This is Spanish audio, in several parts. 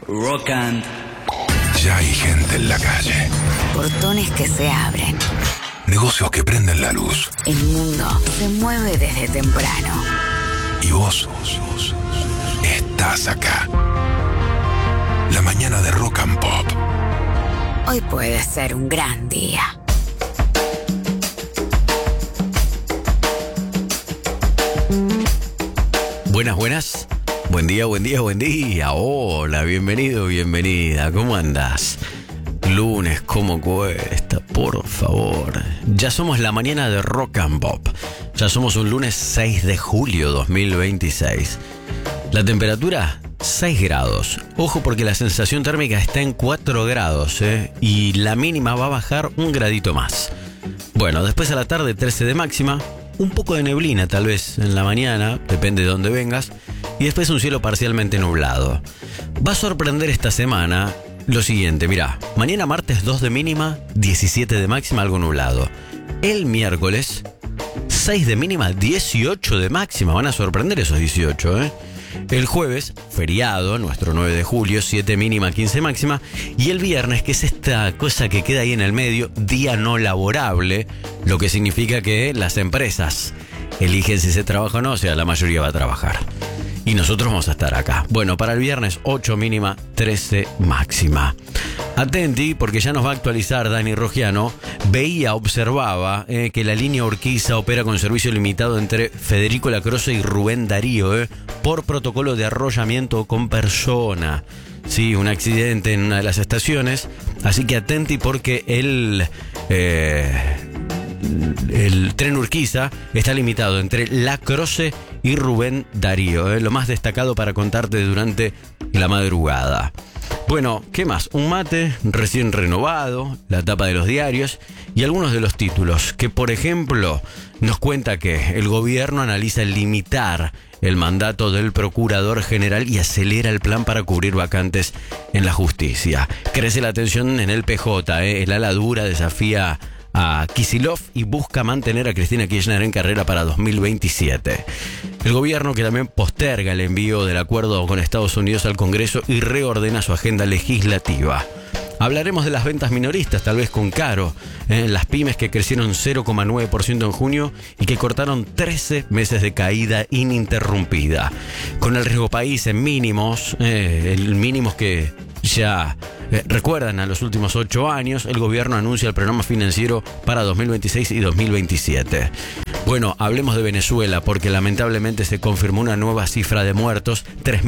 Rock and... Ya hay gente en la calle. Portones que se abren. Negocios que prenden la luz. El mundo se mueve desde temprano. Y vos estás acá. La mañana de Rock and Pop. Hoy puede ser un gran día. Buenas, buenas. Buen día, buen día, buen día. Hola, bienvenido, bienvenida. ¿Cómo andás? Lunes, ¿cómo cuesta? Por favor. Ya somos la mañana de Rock and Pop. Ya somos un lunes 6 de julio 2026. La temperatura, 6 grados. Ojo porque la sensación térmica está en 4 grados, y la mínima va a bajar un gradito más. Bueno, después a la tarde 13 de máxima. Un poco de neblina tal vez en la mañana, depende de dónde vengas. Y después un cielo parcialmente nublado. Va a sorprender esta semana lo siguiente, mirá. Mañana martes 2 de mínima, 17 de máxima, algo nublado. El miércoles 6 de mínima, 18 de máxima. Van a sorprender esos 18, El jueves, feriado, nuestro 9 de julio, 7 mínima, 15 máxima. Y el viernes, que es esta cosa que queda ahí en el medio, día no laborable, lo que significa que las empresas eligen si se trabaja o no, o sea, la mayoría va a trabajar. Y nosotros vamos a estar acá. Bueno, para el viernes, 8 mínima, 13 máxima. Atenti, porque ya nos va a actualizar Dani Rogiano. Observaba que la línea Urquiza opera con servicio limitado entre Federico Lacroze y Rubén Darío, por protocolo de arrollamiento con persona. Sí, un accidente en una de las estaciones. Así que atenti porque el tren Urquiza está limitado entre Lacroze y Rubén Darío. Lo más destacado para contarte durante la madrugada. Bueno, ¿qué más? Un mate recién renovado, la tapa de los diarios y algunos de los títulos que, por ejemplo, nos cuenta que el gobierno analiza limitar el mandato del procurador general y acelera el plan para cubrir vacantes en la justicia. Crece la tensión en el PJ, el ala dura desafía a Kicillof y busca mantener a Cristina Kirchner en carrera para 2027. El gobierno, que también posterga el envío del acuerdo con Estados Unidos al Congreso y reordena su agenda legislativa. Hablaremos de las ventas minoristas, tal vez con Caro, las pymes que crecieron 0,9% en junio y que cortaron 13 meses de caída ininterrumpida. Con el riesgo país en mínimos, mínimos que ya recuerdan a los últimos 8 años, el gobierno anuncia el programa financiero para 2026 y 2027. Bueno, hablemos de Venezuela porque lamentablemente se confirmó una nueva cifra de muertos,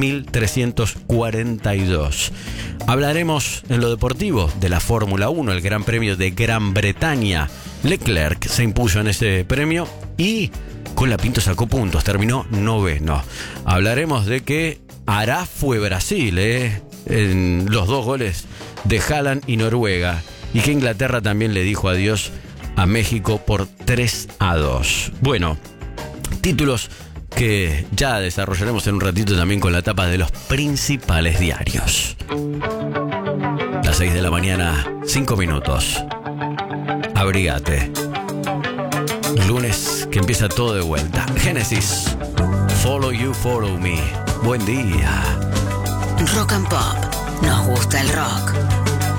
3.342. Hablaremos en lo deportivo de la Fórmula 1, el Gran Premio de Gran Bretaña. Leclerc se impuso en ese premio y Colapinto sacó puntos, terminó noveno. Hablaremos de que Ará fue Brasil, en los 2 goles de Haaland y Noruega, y que Inglaterra también le dijo adiós a México por 3-2. Bueno, títulos que ya desarrollaremos en un ratito también con la tapa de los principales diarios. Las 6 de la mañana, 5 minutos. Abrigate. Lunes que empieza todo de vuelta. Génesis. Follow you, follow me. Buen día. Rock and Pop. Nos gusta el rock.